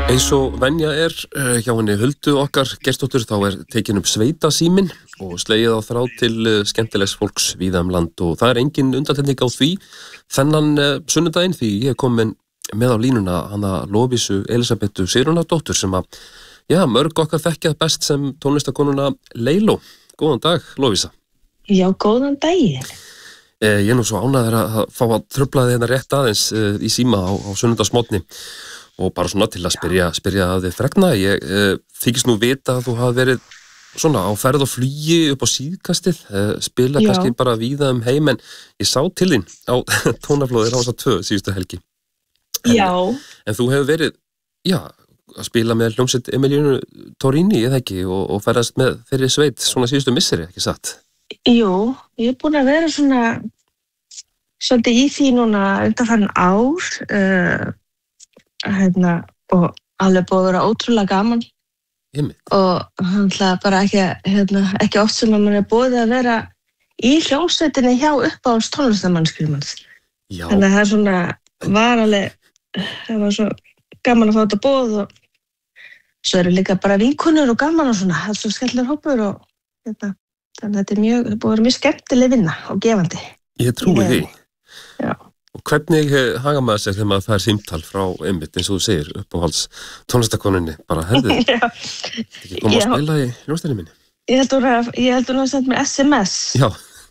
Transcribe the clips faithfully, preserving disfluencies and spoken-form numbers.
Eins og venja er uh, hjá henni Huldu okkar gestóttur þá er tekin upp sveitasíminn og slegið á þrá til uh, skemmtilegs fólks víða um land og það er engin undantekning á því þennan uh, sunnudaginn því ég er komin með á línuna hana Lovísu Elísabetu Sigrúnardóttur sem að, já, mörg okkar þekkjað best sem tónlistakonuna Leiló. Góðan dag, Lovísa. Já, góðan daginn. Eh, ég er nú svo ánægður að fá að trufla þig hérna rétt aðeins uh, í síma á, á sunnudagsmorgni. Og bara svona til að spyrja, spyrja að þið fregna. Ég eh, þykist nú vita að þú hafa verið svona á ferð og flugi upp á síðkastið, eh, spila Já. kannski bara víða um heim, en ég sá til þín á tónaflóði Rása tvö síðustu helgi. En, Já. En þú hefur verið, já, að spila með hljómsveit Emilínu Torrini, eða ekki, og, og ferðast með þeirri sveit svona síðustu misseri, ekki satt? Jú, ég er búin að vera svona svolítið í því núna undanfarin ár, uh, Hérna, og alveg búið að vera ótrúlega gaman Einmitt. og hann hlað bara ekki, hérna, ekki oft sem að mann er búið að vera í hljómsveitinni hjá uppáhalds tónlistarmannskjum manns. Þannig að það er svona var alveg, það var svo gaman að fá þetta búið og svo eru líka bara vinkunur og gaman og svona, það er svo skemmtilegur hópur og hérna, þannig að þetta er mjög, það búið að vera mjög skemmtileg vinna og gefandi. Ég trúi því. Já. Og hvernig haga maður sér þegar maður fær símtal frá einmitt, eins og þú segir, uppáhalds tónlistakonunni, bara herðið, ekki koma að spila í hljómsveitinni minni? Ég held hún að, ég held hún að senda mér S M S. Já.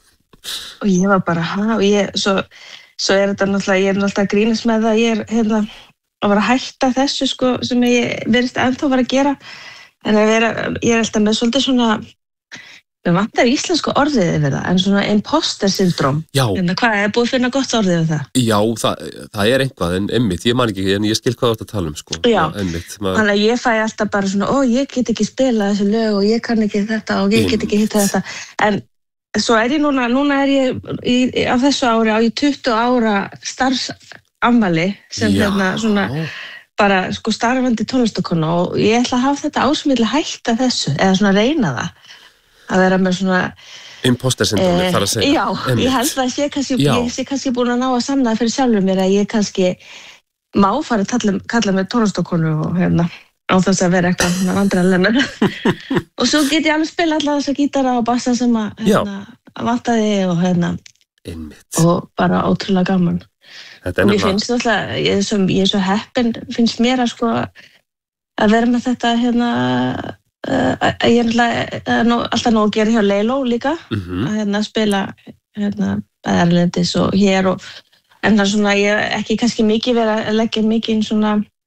Og ég var bara, ha, og ég, svo, svo er þetta náttúrulega, ég er náttúrulega að grínast með það, ég er, hérna, að vera að hætta þessu, sko, sem ég verðist ennþá var að gera, en að vera, ég er alltaf með svolítið svona, við vantar íslensku orðið yfir það, en svona imposter syndrom. Já. En hvað, er búið að finna gott orðið yfir það? Já, það, það er einhvað, en einmitt, ég man ekki, en ég skil hvað þú ert að tala um, sko. Já, einmitt. Maður... þannig að ég fæ alltaf bara svona, ó, ég get ekki spilað þessu lög og ég kann ekki þetta og ég get ekki hitta þetta. En svo er ég núna, núna er ég í, í, á þessu ári, á ég tuttugu ára starfsafmæli sem Já. hérna svona, bara sko starfandi tónlistakona og ég ætla að hafa þetta ásmiðli hætta þessu, eða svona reyna það. Að vera með svona imposter syndromi, þar að segja. Já, Einmitt. Ég held að ég kannski, ég sé kannski búin að ná að sanna fyrir sjálfur mér að ég kannski má fara að tala, kalla mig tónlistakonu og hérna á þess að vera eitthvað svona vandræðalega og svo get ég alveg spila alla þessa gítara og bassa sem að hérna, vantaði og hérna Einmitt. Og bara ótrúlega gaman. Þetta er og ég finnst alltaf, ég er svo, ég er svo heppin, finnst mér að sko að vera með þetta hérna Uh, ég er alltaf, alltaf nóg að gera hjá Leiló líka mm-hmm. að hérna, spila hérna, erlendis og hér og, en það er svona, ég hef ekki kannski mikið verið að leggja mikið svona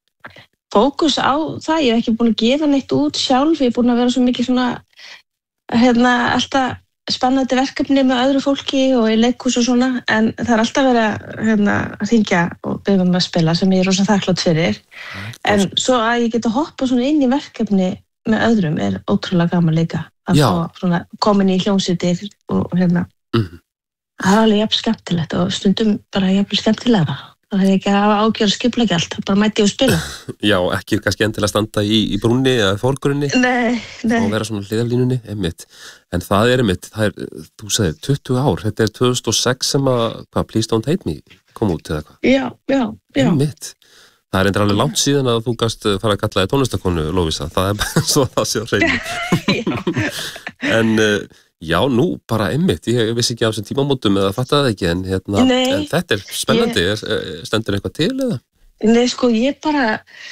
fókus á það, ég hef ekki búin að gefa neitt út sjálf, ég hef búin að vera svo mikið svona hérna, alltaf spennandi verkefni með öðru fólki og í leikhús og svona, en það er alltaf verið að, hérna, að hringja og byrja með að spila sem ég er rosa þakklátt fyrir en svo að ég geta hoppa svona inn í verkefni með öðrum er ótrúlega gaman líka að Já. fá svona komin í hljómsveitir og hérna mm. það er alveg jafn skemmtilegt og stundum bara jafn skemmtilega það er ekki að hafa ágjör skiplega allt bara mæti og spila Já, ekki kannski endilega standa í, í brúnni eða fórgrunni Nei, nei og vera svona hliðarlínunni, einmitt en það er einmitt, það er, þú segir tuttugu ár, þetta er tvö þúsund og sex sem að hvað, Please Don't Hate Me kom út eða hvað Já, já, já Einmitt Það er endur alveg langt síðan að þú gast fara að kalla þig tónlistakonu, Lovísa. Það er bara svo það sé á hreinu. En já, nú bara einmitt. Ég vissi ekki á þessum tímamótum eða fattaði það ekki, en, hérna, en þetta er spennandi. Ég... Er, stendur eitthvað til eða? Nei, sko, ég bara,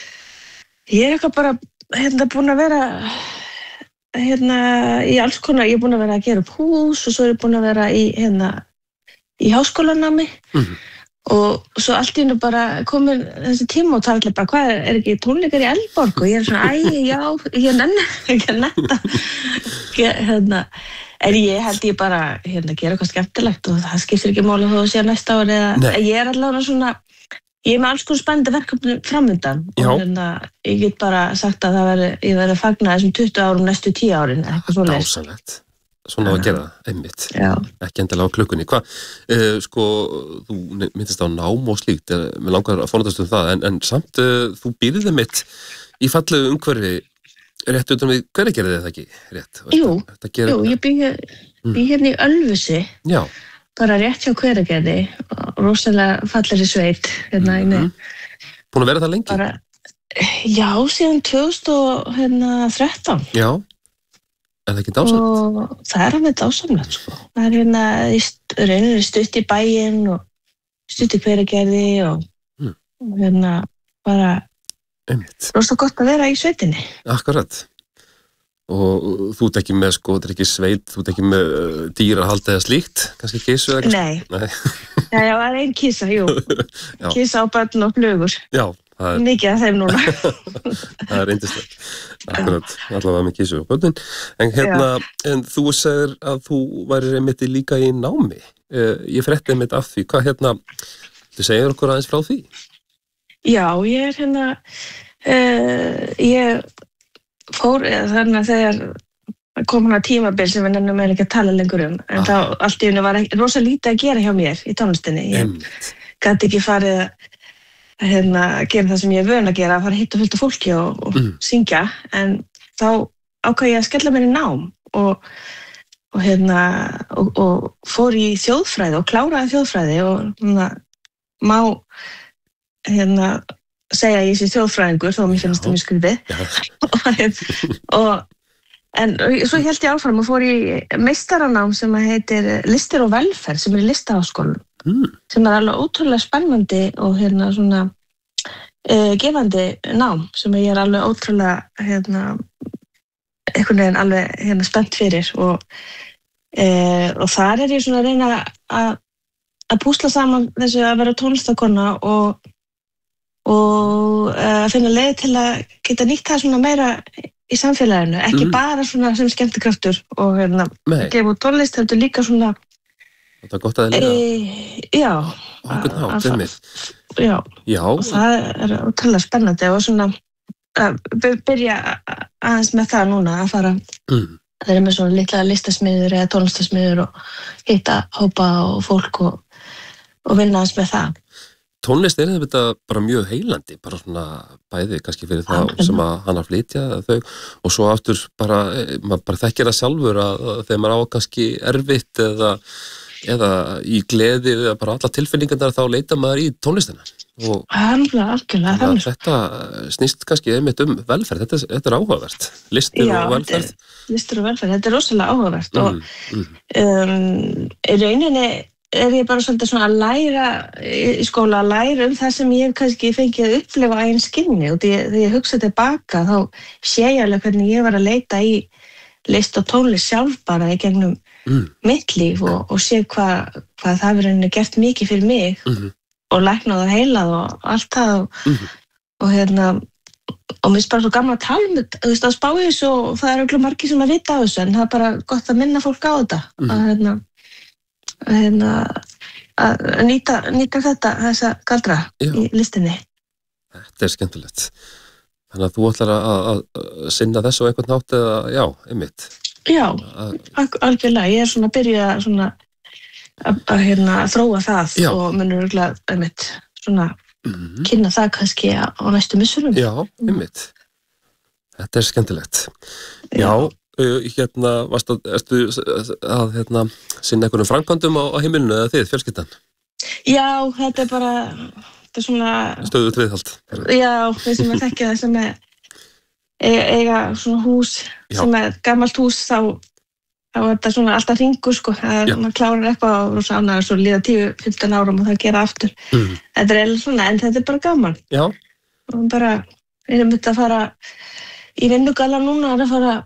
ég er eitthvað bara hérna búin að vera hérna í alls konar, ég er búin að vera að gera upp hús og svo er ég búin að vera í hérna í háskólanámi. Mm-hmm. Og svo allt í hennu bara komin þessi tíma og það er allir bara, hvað er, er ekki tónleikar í Eldborg? Og ég er svona, æ, já, ég nenni ekki að netta. Hérna, en ég held ég bara, hérna, gera eitthvað skemmtilegt og það skiptir ekki máli þó að sé næsta ári eða, ég er allavega svona, ég er með alls konar spennandi verkefni framöndan og hérna, ég get bara sagt að það veri, ég veri að fagna þessum tuttugu árum næstu tíu árin, eitthvað svo leist. Dásanlegt. Svona að gera það, einmitt, Já. Ekki endilega á klukkunni. Hvað, uh, sko, þú myndist á nám og slíkt, er, mér langar að fórnast um það, en, en samt uh, þú býrðið mitt í fallegu umhverfi rétt utan við Hveragerði eða ekki, rétt? Jú, þetta, þetta jú, ég bý, bý hérna í Ölfusi, Já. bara rétt hjá Hveragerði, rosalega fallegri sveit, hérna, mm-hmm. Búin að vera það lengi? Bara, Já, síðan tvö þúsund og þrettán. Já, er það ekki dásamlegt? Og það er alveg dásamlegt, sko. Það er hérna, reynir stutt í bæinn og stutt í Hveragerði og, mm. og hérna bara Einmitt. Rosa gott að vera í sveitinni. Akkurat. Og þú ert ekki með, sko, þetta er ekki sveit, þú ert ekki með uh, dýrahald eða slíkt, kannski kísu eða Nei. Nei. Já, já, það er ein kísa, jú. Kísa á börn og flugur. Já, það er... Mikið af þeim núna. Það er reyndislegt. Akkurat, allavega með kísu og börnin. En hérna, já. En þú segir að þú værir einmitt líka í námi. Uh, ég frétti einmitt af því. Hvað hérna, þú segir okkur aðeins frá því? Já, ég er hérna, uh, ég... fór, þannig að þegar kom hana tímabil sem við nefnum er ekki að tala lengur um, en ah. þá allt í hennu var ekki, rosa lítið að gera hjá mér í tónlistinni. Ég gæti ekki farið að hérna, gera það sem ég er vön að gera, að fara hitt og fylgta fólki og, og mm. syngja, en þá ákvað ég að skella mér í nám og, og, hérna, og, og fór í þjóðfræði og kláraði þjóðfræði og hérna, má hérna segja ég sé þjóðfræðingur þó mér finnst það mjög skrítið og en svo held ég áfram og fór í meistaranám sem heitir listir og velferð sem er í Listaháskólanum mm. sem er alveg ótrúlega spennandi og hérna svona uh, gefandi nám sem ég er alveg ótrúlega hérna einhvern veginn alveg hérna spennt fyrir og, uh, og þar er ég svona að reyna að að púsla saman þessu að vera tónlistakona og og að finna leið til að geta nýtt það svona meira í samfélaginu, ekki mm. bara svona sem skemmtikraftur og hérna gefa út tónlist, þetta er líka svona þetta er gott að það líka e, já, að, að, já, já og það er ótrúlega spennandi og svona að byrja aðeins með það núna að fara mm. það er með svona litla listasmiður eða tónlistasmiður og hitta hópa og fólk og, og vinna aðeins með það. Tónlist er þetta bara mjög heilandi, bara svona bæði kannski fyrir það sem að hann að flytja þau og svo aftur bara, maður bara þekkir það sjálfur að, að þegar maður á kannski erfitt eða, eða í gleði eða bara alla tilfinningarnar þá leita maður í tónlistina. Og algjörlega, algjörlega. Þetta snýst kannski einmitt um velferð, þetta, þetta er áhugavert, listir Já, og velferð. Já, listir og velferð, þetta er rosalega áhugavert mm, og mm. Um, í rauninni er ég bara svolítið svona að læra í skóla, að læra um það sem ég hef kannski fengið að upplifa á eigin skinni og þegar ég hugsa tilbaka þá sé ég alveg hvernig ég var að leita í list og tónlist sjálf bara í gegnum mm. mitt líf og, og sé hvað hva það hefur henni gert mikið fyrir mig mm-hmm. og læknað og heilað og allt það og, mm-hmm. og hérna og mér finnst bara svo gaman að tala um þetta, þú veist, að spá í þessu og það er örugglega margir sem að vita á þessu en það er bara gott að minna fólk á þetta mm. að hérna Hérna, að nýta, nýta þetta, þessa galdra já. Í listinni. Þetta er skemmtilegt. Þannig að þú ætlar að, að sinna þessu á einhvern nátt eða, já, einmitt. Já, algjörlega. Ég er svona að byrja svona að, að hérna, þróa það já. Og munur örgulega, einmitt, svona mm-hmm. kynna það kannski á næstu missurum. Já, einmitt. Þetta er skemmtilegt. Já. já. Uh, hérna, varstu erstu að hérna, sinna einhvern framkvæmdum á, á heimilinu eða þið, fjölskyldan? Já, þetta er bara þetta er svona stöðugt viðhald. Já, þeir sem er þekkja það sem er eiga, eiga svona hús já. Sem er gamalt hús þá, þá er þetta svona alltaf hringur sko, það maður klárar eitthvað og rosa ánægður svo líða tíu til fimmtán árum og það gera aftur. Mm. Þetta er eiginlega svona, en þetta er bara gaman. Já. Og bara við erum myndið að fara í vinnugalla núna að fara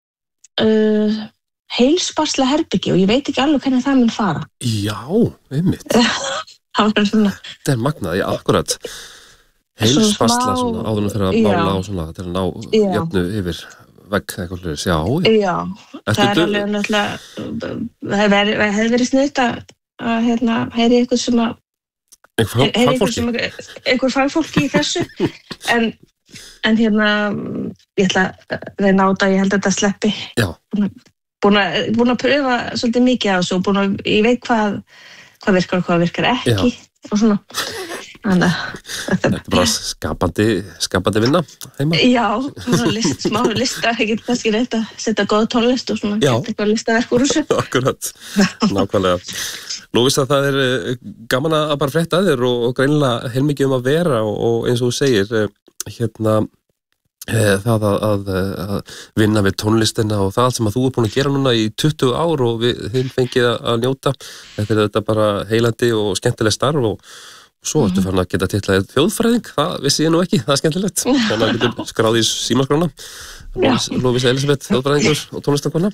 Uh, heilsparsla herbyggi og ég veit ekki alveg hvernig það mun fara. Já, einmitt. Það var svona þetta er magnað, já, akkurat heilsparsla svona áður fyrir að mála á svona til að ná já. Jöfnu yfir vegg eitthvað hlutis, já. Já, það er alveg náttúrulega það hefði verið sniðt að hérna, heyri eitthvað sem að einhver fagfólki einhver fagfólki í þessu en En hérna, ég ætla að reyna á þetta, ég held að þetta sleppi. Já. Búin að, búin að pröfa svolítið mikið á þessu og búin að, ég veit hvað, hvað virkar og hvað virkar ekki. Já. Og svona. Þannig að þetta er bara skapandi, skapandi vinna heima. Já, svona list, smá lista, ég get kannski reynt að setja góða tónlist og svona, geta eitthvað listaverk úr þessu. Akkurat, nákvæmlega. Nú veist að það er gaman að bara frétta að þér og, og greinilega heilmikið um að vera og, og eins og þú segir, hérna e, það að, að, að vinna við tónlistina og það allt sem að þú er búin að gera núna í tuttugu ár og við þinn fengið að njóta. Þetta er þetta bara heilandi og skemmtileg starf og svo ertu farin að geta titlaðið þjóðfræðing, það vissi ég nú ekki, það er skemmtilegt. Þannig að getur skráð í símaskrána. Lóvísa Elisabeth, þjóðfræðingur og tónlistakona.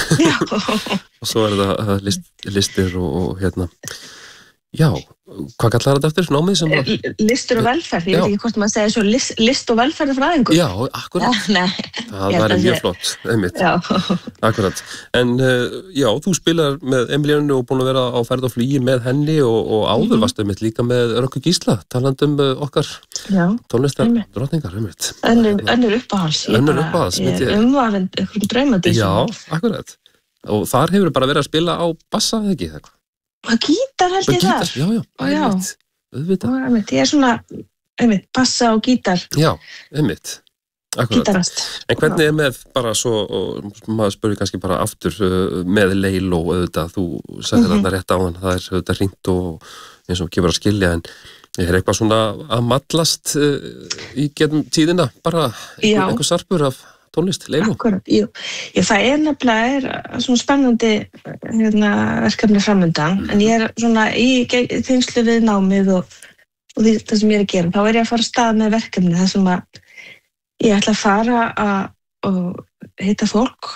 Og svo er þetta list, listir og, og hérna, já, hvað kallar þetta eftir námið sem að... Listur og velferð, ég veit ekki hvort maður segir svo list, list og velferðarfræðingur. Já, akkurat. Ja, það væri mjög flott, einmitt. Já. Akkurat. En já, þú spilar með Emilíönu og búin að vera á ferð og flugi með henni og, og áður mm-hmm. varstu einmitt líka með Röggu Gísla, talandum okkar tónlistar drottningar, einmitt. Önnur, önnur uppáhals. Önnur uppáhals. Ég er umvafinn ykkur draumadísum. Já, akkurat. Og þar hefur bara verið að spila á bassa, eða ekki það? Og gítar held ég þar. Já, já, einmitt, auðvitað. Einmitt, ég er svona, einmitt, bassa og gítar. Já, einmitt, akkurat. Gítarast. En hvernig er með bara svo, og maður spurði kannski bara aftur með Leiló auðvitað, þú sagði mm-hmm. þarna rétt á hann, það er auðvitað hringt og eins og gefur að skilja, en er eitthvað svona að mallast í getum tíðina, bara einhver, einhver sarpur af tónlist, Leiló? Akkurat, jú. Ég, það er nefnilega er svona spennandi hérna, verkefni framöndan, mm. en ég er svona í tengslu við námið og, og því, það sem ég er að gera. Þá er ég að fara að stað með verkefni þar sem að ég ætla að fara að hitta fólk,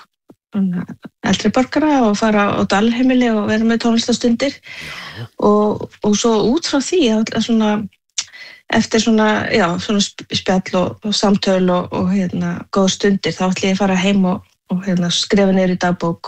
eldri borgara og fara á dvalarheimili og vera með tónlistastundir og, og svo út frá því að svona eftir svona, já, svona spjall og, og samtöl og, og hérna, góð stundir, þá ætlum ég að fara heim og, og hérna, skrifa niður í dagbók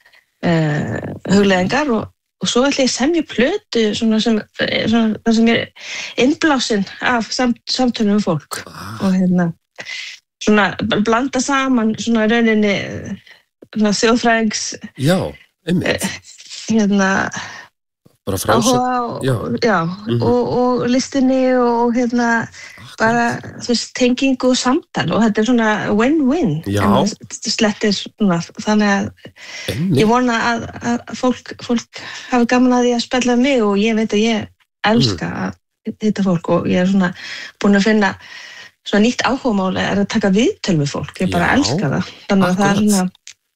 uh, hugleiðingar og, og svo ætlum ég að semja plötu svona sem, svona, það sem er innblásin af samt, samtölum um fólk og hérna, svona blanda saman svona rauninni svona þjóðfræðings já, einmitt hérna bara frásögn, og, já, já mm-hmm. og, og listinni og hérna bara þess tengingu og samtal og þetta er svona win-win slettir svona, þannig að Einnig. Ég vona að, að fólk, fólk hafi gaman að því að spjalla um mig og ég veit að ég elska mm. að hitta fólk og ég er svona búin að finna svona nýtt áhugamáli er að taka viðtöl við fólk, ég bara já, elska það þannig að það er svona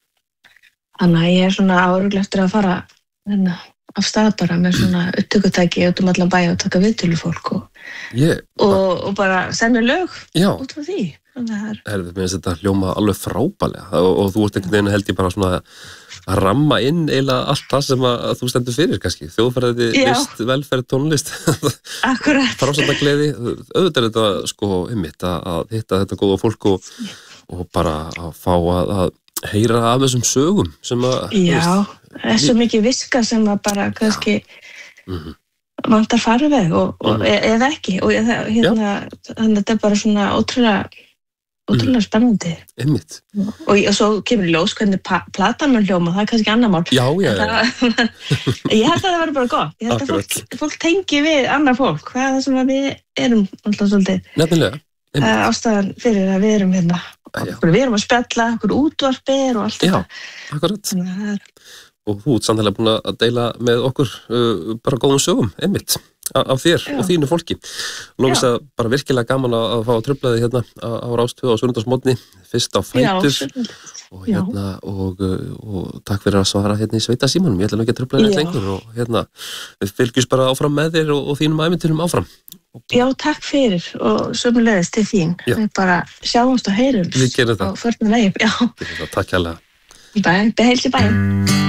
þannig að ég er svona árugglega eftir að fara hérna af stað bara með svona upptökutæki út um allan bæ og taka viðtölu fólk og, yeah. og, og bara semja lög já. Út frá því. Er... Herðu, mér finnst þetta hljóma alveg frábælega og, og þú ert einhvern veginn held ég bara svona að ramma inn eiginlega allt það sem að, að þú stendur fyrir kannski. Þjóðfræði, list, velferð, tónlist. Akkurat. Frásögnagleði. Auðvitað er þetta sko einmitt að, að hitta þetta góða fólk og, og bara að fá að, að heyra af þessum sögum sem að já, það er svo mikið viska sem að bara kannski mm-hmm. vantar farveg og, og mm-hmm. eða ekki og eða, hérna, þannig að þetta er bara svona ótrúlega ótrúlega mm-hmm. spennandi einmitt og, og svo kemur í ljós hvernig platan mun hljóma, það er kannski annar mál já, já, já. Það, ég held að það verður bara gott ég held að fólk, fólk tengi við annar fólk hvað er það sem við erum alltaf svolítið nefnilega ástæðan fyrir að við erum hérna okkur, við erum að spjalla, okkur útvarpir og allt þetta. Já, akkurat. Og þú ert samtilega búin að deila með okkur uh, bara góðum sögum, einmitt, af þér já. Og þínu fólki. Lóvísa, bara virkilega gaman að, að fá að trufla þig hérna á, á Rástvö á sunnudagsmorgni, fyrst á fætur. Já, og hérna, og, og takk fyrir að svara hérna í Sveita símanum, ég ætla ekki að trufla þig lengur og hérna, við fylgjumst bara áfram með þér og, og þínum ævintýrum áfram. Já, takk fyrir og sömulegis til þín. Já. Við bara sjáumst og heyrumst. Við gerum það. Og förnum leið, já. Takk hérlega. Bæ, beheilsi bæ.